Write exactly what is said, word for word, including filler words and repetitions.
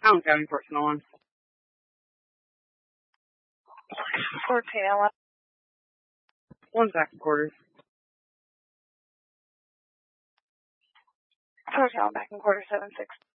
Allen County Personnel Line. fourteen Allen. One second quarters. fourteen Allen back in quarter seven six.